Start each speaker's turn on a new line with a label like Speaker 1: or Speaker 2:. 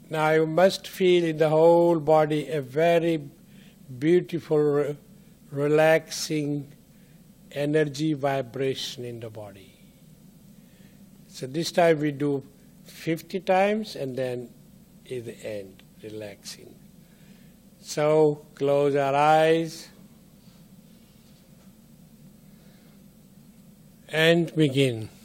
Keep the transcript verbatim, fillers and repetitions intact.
Speaker 1: Now you must feel in the whole body a very beautiful, re- relaxing energy vibration in the body. So this time we do fifty times and then at the end, relaxing. So close our eyes and begin.